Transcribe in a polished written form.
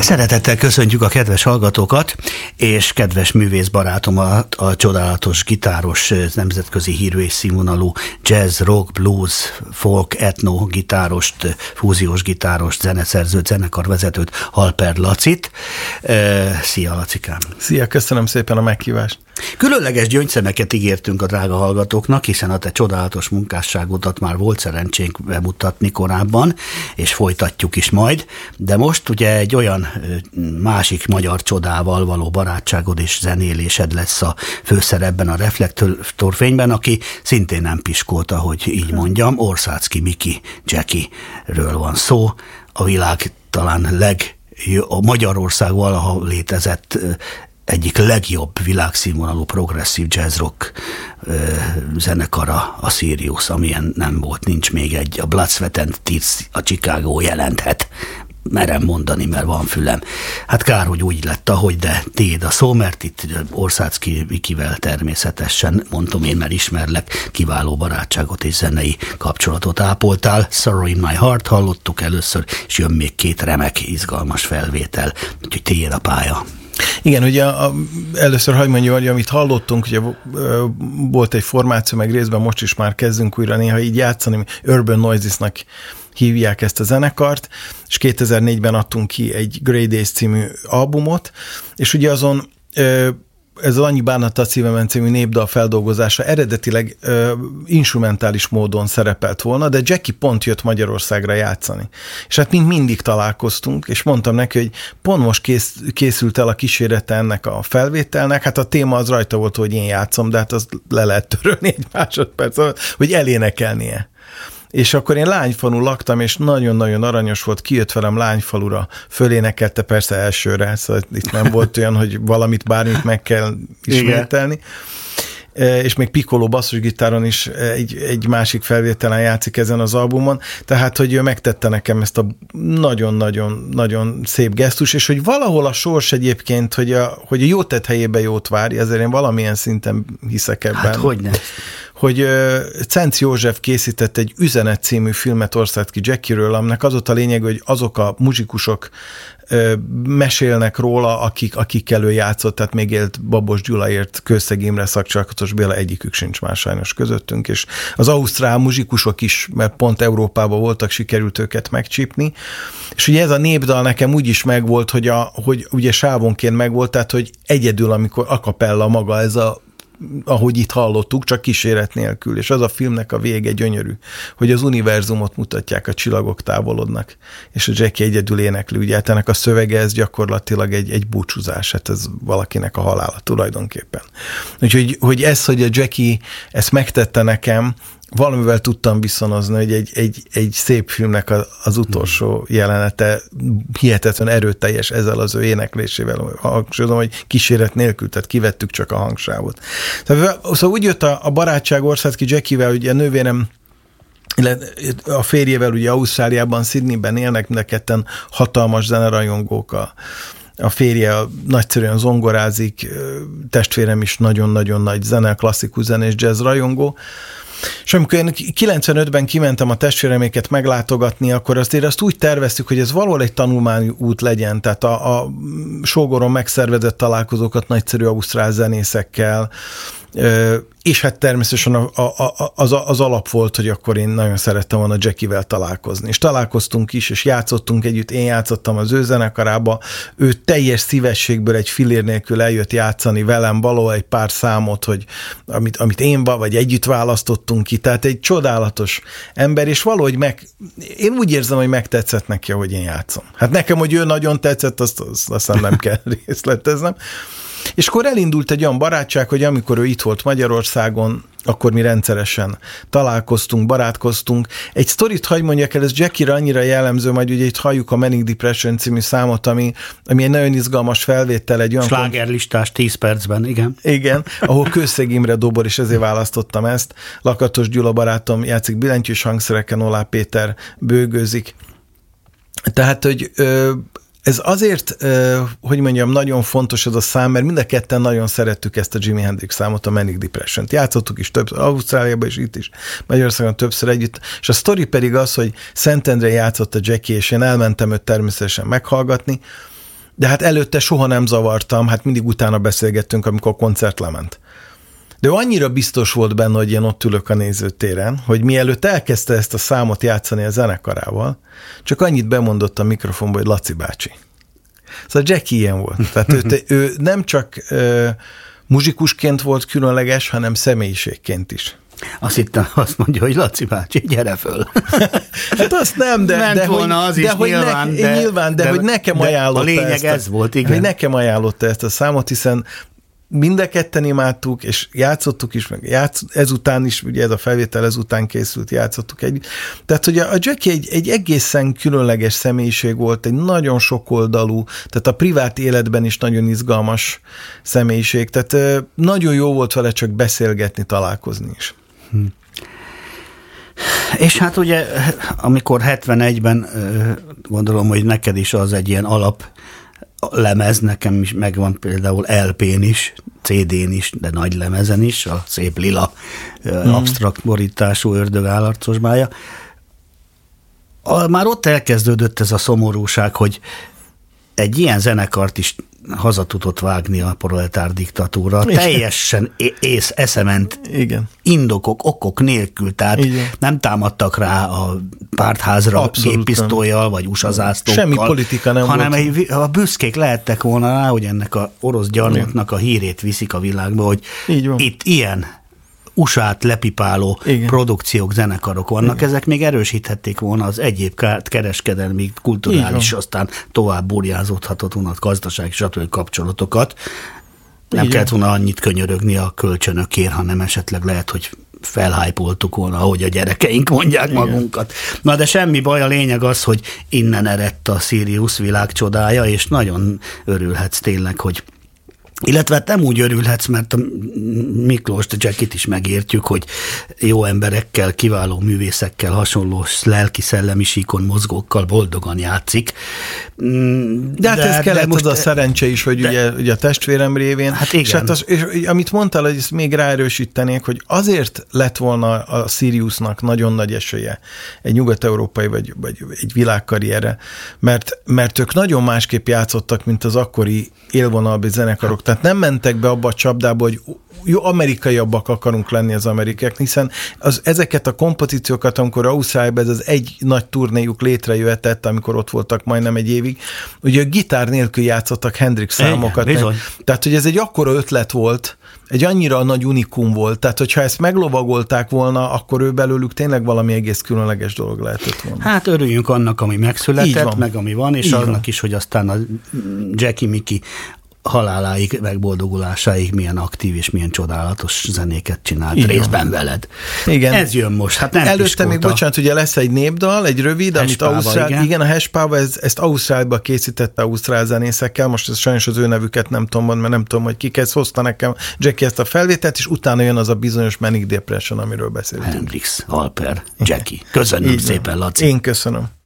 Szeretettel köszöntjük a kedves hallgatókat, és kedves művészbarátomat, a csodálatos gitáros, nemzetközi hírű és színvonalú jazz, rock, blues, folk, etno gitárost, fúziós gitárost, zeneszerzőt, zenekarvezetőt, Halper Lacit. Szia, Lacikám! Szia, köszönöm szépen a meghívást! Különleges gyöngyszemeket ígértünk a drága hallgatóknak, hiszen a te csodálatos munkásságodat már volt szerencsénk bemutatni korábban, és folytatjuk is majd, de most ugye egy olyan másik magyar csodával való barátságod és zenélésed lesz a főszerepben, a Reflektorfényben, aki szintén nem piskolta, hogy így mondjam, Orszáczky Miki Jackie-ről van szó, a világ talán a Magyarország valaha létezett egyik legjobb világszínvonalú progresszív jazz rock zenekara, a Sirius, amilyen nem volt, nincs még egy. A Blood, Sweat and Tears, a Chicago jelenthet. Merem mondani, mert van fülem. Hát kár, hogy úgy lett, ahogy, de tiéd a szó, mert itt Orszáczky Mikivel természetesen, mondom én, mert ismerlek, kiváló barátságot és zenei kapcsolatot ápoltál. Sorrow in My Heart hallottuk először, és jön még két remek, izgalmas felvétel, úgyhogy tiéd a pálya. Igen, ugye először hadd mondjam, hogy amit hallottunk, ugye volt egy formáció, meg részben most is már kezdünk újra néha így játszani, Urban Noisesnak hívják ezt a zenekart, és 2004-ben adtunk ki egy Grey Days című albumot, és ugye azon ez az Annyi bánata a szívemen című népdal feldolgozása eredetileg instrumentális módon szerepelt volna, de Jackie pont jött Magyarországra játszani. És hát mindig találkoztunk, és mondtam neki, hogy pont most készült el a kísérete ennek a felvételnek, hát a téma az rajta volt, hogy én játszom, de hát azt le lehet törölni egy másodperc, hogy elénekelnie. És akkor én Lányfalun laktam, és nagyon-nagyon aranyos volt, kijött velem Lányfalura, fölénekelte persze elsőre, szóval itt nem volt olyan, hogy bármit meg kell ismételni. És még piccolo basszusgitáron is egy másik felvételen játszik ezen az albumon, tehát, hogy ő megtette nekem ezt a nagyon-nagyon szép gesztus, és hogy valahol a sors egyébként, hogy a jó tett helyébe jót várja, ezért én valamilyen szinten hiszek ebben. Hát hogyne? Hogy Cenc József készített egy Üzenet című filmet Orszáczky Jackie-ről, aminek az ott a lényeg, hogy azok a muzsikusok mesélnek róla, akikkel ő játszott, tehát még élt Babos Gyulaért, Kőszeg Imre, Szakcsalkatos Béla, egyikük sincs már sajnos közöttünk, és az ausztrál muzsikusok is, mert pont Európában voltak, sikerült őket megcsípni, és ugye ez a népdal nekem úgy is megvolt, hogy ugye sávonként megvolt, tehát hogy egyedül, amikor a cappella maga ez ahogy itt hallottuk, csak kíséret nélkül, és az a filmnek a vége gyönyörű, hogy az univerzumot mutatják, a csillagok távolodnak, és a Jackie egyedül énekli, ugye hát ennek a szövege ez gyakorlatilag egy búcsúzás, hát ez valakinek a halála tulajdonképpen. Úgyhogy hogy a Jackie ezt megtette nekem, valamivel tudtam viszonozni, hogy egy szép filmnek az utolsó jelenete hihetetlen erőteljes ezzel az ő éneklésével. Hangsúlyozom, hogy kíséret nélkül, tehát kivettük csak a hangsávot. Szóval úgy jött a barátság Orszáczky Jackie-vel, ugye a nővérem a férjével ugye Ausztráliában, Sydneyben élnek, mind a ketten hatalmas zenerajongók, a férje nagyszerűen zongorázik, testvérem is nagyon-nagyon nagy zene, klasszikus zene és jazz rajongó. És amikor én 95-ben kimentem a testvéreméket meglátogatni, akkor azt úgy terveztük, hogy ez valahol egy tanulmányút legyen, tehát a sógoron megszervezett találkozókat nagyszerű ausztrál zenészekkel, és hát természetesen az alap volt, hogy akkor én nagyon szerettem volna Jackie-vel találkozni. És találkoztunk is, és játszottunk együtt, én játszottam az ő zenekarába, ő teljes szívességből egy fillér nélkül eljött játszani velem valahol egy pár számot, hogy amit én vagy együtt választottunk ki, tehát egy csodálatos ember, és valahogy én úgy érzem, hogy megtetszett neki, hogy én játszom. Hát nekem, hogy ő nagyon tetszett, azt nem kell részleteznem. És akkor elindult egy olyan barátság, hogy amikor ő itt volt Magyarországon, akkor mi rendszeresen találkoztunk, barátkoztunk. Egy sztorit hagy mondjak el, ez Jackie-ra annyira jellemző, majd ugye itt halljuk a Manic Depression című számot, ami egy nagyon izgalmas felvétel, egy olyan... Slágerlistás 10 percben, igen. Igen, ahol Kőszeg Imre dobor, és ezért választottam ezt. Lakatos Gyula barátom játszik billentyűs hangszereken, Olá Péter bőgőzik. Tehát, hogy... Ez azért, hogy mondjam, nagyon fontos ez a szám, mert mind a ketten nagyon szerettük ezt a Jimi Hendrix számot, a Manic Depression-t. Játszottuk is többször, Ausztráliában is, itt is, Magyarországon többször együtt, és a sztori pedig az, hogy Szentendrén játszott a Jackie, és én elmentem őt természetesen meghallgatni, de hát előtte soha nem zavartam, hát mindig utána beszélgettünk, amikor a koncert lement. De ő annyira biztos volt benne, hogy én ott ülök a nézőtéren, hogy mielőtt elkezdte ezt a számot játszani a zenekarával, csak annyit bemondott a mikrofonba, hogy Laci bácsi. Szóval Jackie ilyen volt. Tehát ő nem csak muzsikusként volt különleges, hanem személyiségként is. Azt hittem, azt mondja, hogy Laci bácsi, gyere föl. Hát azt nem, de hogy nekem ajánlotta a lényeg ez volt, igen. Hogy nekem ajánlotta ezt a számot, hiszen mind a ketten imádtuk, és játszottuk is, meg ezután is, ugye ez a felvétel ezután készült, játszottuk együtt. Tehát, hogy a Jackie egy egészen különleges személyiség volt, egy nagyon sokoldalú, tehát a privát életben is nagyon izgalmas személyiség, tehát nagyon jó volt vele csak beszélgetni, találkozni is. És hát ugye, amikor 71-ben, gondolom, hogy neked is az egy ilyen alap lemez, nekem is megvan például LP-n is, CD-n is, de nagy lemezen is, a szép lila absztrakt borítású Ördög állarcos bája. Már ott elkezdődött ez a szomorúság, hogy egy ilyen zenekart is haza tudott vágni a proletár diktatúra, teljesen eszement okok nélkül, tehát nem támadtak rá a pártházra géppisztollyal, vagy USA zászlókkal. Semmi politika nem hanem volt. A büszkék lehettek volna rá, hogy ennek a orosz gyarmatnak a hírét viszik a világba, hogy itt ilyen USA-t lepipáló produkciók, zenekarok vannak, ezek még erősíthették volna az egyéb kereskedelmi, kulturális, aztán tovább burjázódhatott volna a gazdasági stb. Kapcsolatokat. Nem kellett volna annyit könyörögni a kölcsönökért, hanem esetleg lehet, hogy felhájpoltuk volna, ahogy a gyerekeink mondják magunkat. Na de semmi baj, a lényeg az, hogy innen eredt a Sirius világcsodája, és nagyon örülhetsz tényleg, hogy illetve hát nem úgy örülhetsz, mert a Miklóst, a Jackit is megértjük, hogy jó emberekkel, kiváló művészekkel, hasonló lelki-szellemi síkon mozgókkal boldogan játszik. De hát ez kellett most az a szerencse is, hogy ugye a testvérem révén. Hát igen. És amit mondtál, hogy ezt még ráerősítenék, hogy azért lett volna a Siriusnak nagyon nagy esélye egy nyugat-európai vagy egy világkarrierre, mert ők nagyon másképp játszottak, mint az akkori élvonalbi zenekarok. Tehát nem mentek be abba a csapdába, hogy jó, amerikaiabbak akarunk lenni az amerikák, hiszen ezeket a kompozíciókat, amikor Ausztráliában ez az egy nagy turnéjuk létrejöhetett, amikor ott voltak majdnem egy évig, ugye a gitár nélkül játszottak Hendrix számokat. Tehát, hogy ez egy akkora ötlet volt, egy annyira nagy unikum volt, tehát hogyha ezt meglovagolták volna, akkor ő belőlük tényleg valami egész különleges dolog lehetett volna. Hát örüljünk annak, ami megszületett, meg ami van, és annak is, hogy aztán a Jackie Mickey haláláig, megboldogulásáig milyen aktív és milyen csodálatos zenéket csinált részben veled. Igen. Ez jön most, hát nem előtte piskolta. Még, bocsánat, ugye lesz egy népdal, egy rövid, amit a Hespába, ezt Ausztráliába készítette ausztrál zenészekkel, most ez sajnos az ő nevüket nem tudom mondani, mert nem tudom, hogy ki ezt hozta nekem Jackie ezt a felvételt, és utána jön az a bizonyos Manic Depression, amiről beszéltünk. Hendrix, Alper, Jackie. Köszönöm szépen, Laci. Én köszönöm.